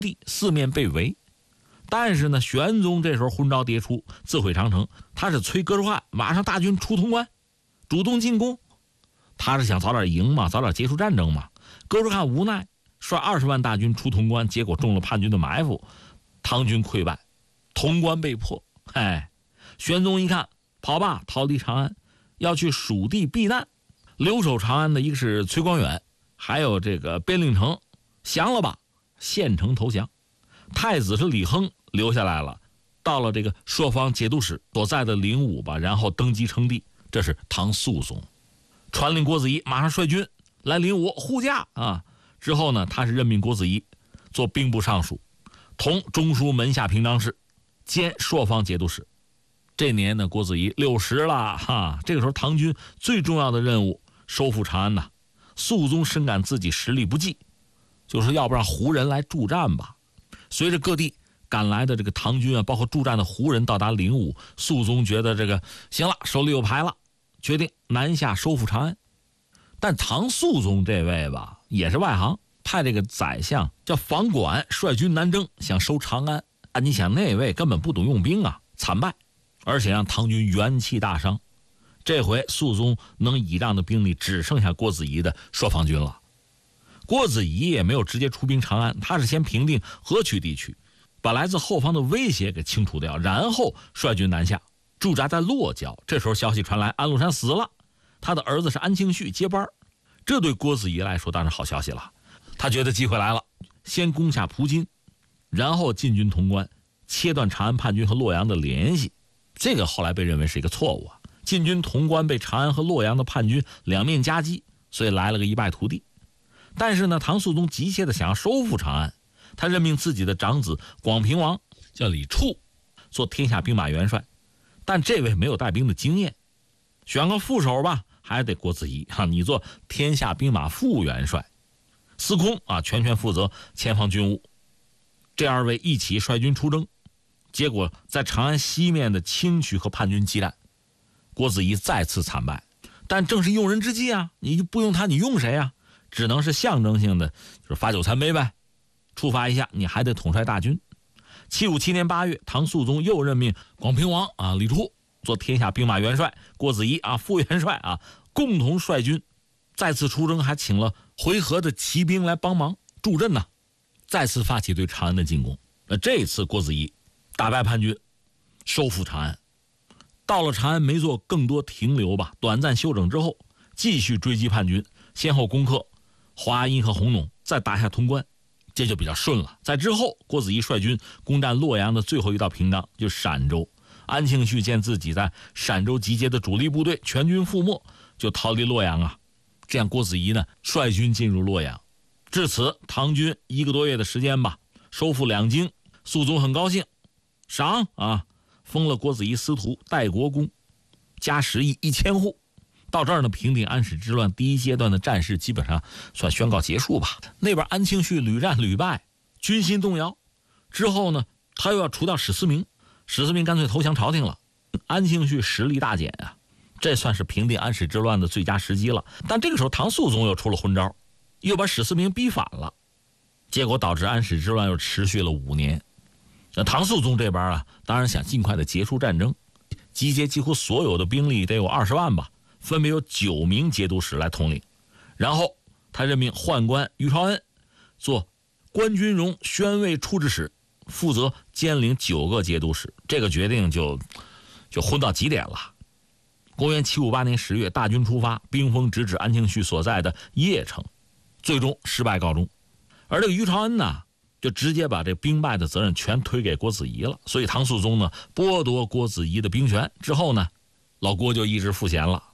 地，四面被围。但是呢，玄宗这时候昏招迭出，自毁长城，他是催哥舒翰马上大军出潼关，主动进攻。他是想早点赢嘛，早点结束战争嘛。哥舒翰无奈，率20万大军出潼关，结果中了叛军的埋伏，唐军溃败，潼关被破。玄宗一看，跑吧，逃离长安，要去蜀地避难。留守长安的一个是崔光远，还有这个边令城，降了吧，献城投降。太子是李亨留下来了，到了这个朔方节度使所在的灵武吧，然后登基称帝。这是唐肃宗，传令郭子仪马上率军来灵武护驾啊。之后呢，他是任命郭子仪做兵部尚书，同中书门下平章事，兼朔方节度使。这年呢，郭子仪60了哈。这个时候，唐军最重要的任务收复长安呐。肃宗深感自己实力不济，就是要不让胡人来助战吧。随着各地赶来的这个唐军啊，包括助战的胡人到达灵武，肃宗觉得这个行了，手里有牌了，决定南下收复长安。但唐肃宗这位吧，也是外行，派这个宰相叫房管率军南征，想收长安。你想那位根本不懂用兵啊，惨败，而且让唐军元气大伤。这回肃宗能倚仗的兵力只剩下郭子仪的朔方军了。郭子仪也没有直接出兵长安，他是先平定河曲地区，把来自后方的威胁给清除掉，然后率军南下，驻扎在落脚。这时候消息传来，安禄山死了，他的儿子是安庆绪接班。这对郭子仪来说当然好消息了，他觉得机会来了，先攻下蒲津，然后进军潼关，切断长安叛军和洛阳的联系。这个后来被认为是一个错误啊，进军潼关被长安和洛阳的叛军两面夹击，所以来了个一败涂地。但是呢，唐肃宗急切的想要收复长安，他任命自己的长子广平王叫李处做天下兵马元帅，但这位没有带兵的经验，选个副手吧，还得郭子仪你做天下兵马副元帅，司空全权负责前方军务。这二位一起率军出征，结果在长安西面的清渠和叛军激战，郭子仪再次惨败。但正是用人之际啊，你不用他你用谁啊？只能是象征性的，就是罚酒残杯呗，处罚一下，你还得统帅大军。757年8月，唐肃宗又任命广平王李处做天下兵马元帅，郭子仪副元帅共同率军再次出征，还请了回纥的骑兵来帮忙助阵呢，再次发起对长安的进攻。这一次郭子仪打败叛军，收复长安。到了长安没做更多停留吧，短暂休整之后，继续追击叛军，先后攻克华阴和弘农，再打下潼关，这就比较顺了。在之后，郭子仪率军攻占洛阳的最后一道屏障，就是陕州。安庆绪见自己在陕州集结的主力部队全军覆没，就逃离洛阳这样郭子仪呢率军进入洛阳。至此，唐军1个多月的时间吧，收复两京。肃宗很高兴，赏封了郭子仪司徒代国公，加10亿1000户。到这儿呢，平定安史之乱第一阶段的战事基本上算宣告结束吧。那边安庆绪屡战屡败，军心动摇。之后呢，他又要除掉史思明，史思明干脆投降朝廷了。安庆绪实力大减这算是平定安史之乱的最佳时机了。但这个时候唐肃宗又出了昏招，又把史思明逼反了，结果导致安史之乱又持续了5年。那唐肃宗这边当然想尽快的结束战争，集结几乎所有的兵力，得有20万吧，分别有9名节度使来统领。然后他任命宦官于朝恩做关军容宣慰处置使，负责兼领9个节度使。这个决定就昏到极点了。公元758年10月，大军出发，兵锋直指安庆绪所在的邺城，最终失败告终。而这个于朝恩呢，就直接把这兵败的责任全推给郭子仪了。所以唐肃宗呢剥夺郭子仪的兵权之后呢，老郭就一直赋闲了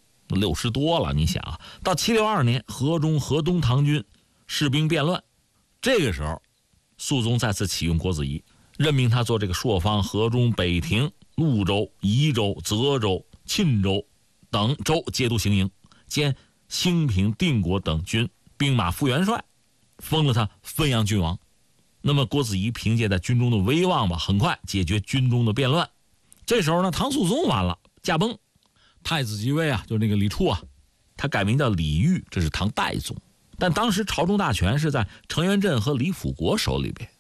，60多了。你想到762年，河中河东唐军士兵变乱，这个时候肃宗再次启用郭子仪，任命他做这个朔方、河中、北庭、潞州、宜州、泽州、沁州等州节度行营，兼兴平、定国等军兵马副元帅，封了他汾阳郡王。那么郭子仪凭借在军中的威望吧，很快解决军中的变乱。这时候呢，唐肃宗完了，驾崩，太子即位就是那个李处他改名叫李煜，这是唐代宗。 但当时朝中大权是在程元振和李辅国手里边。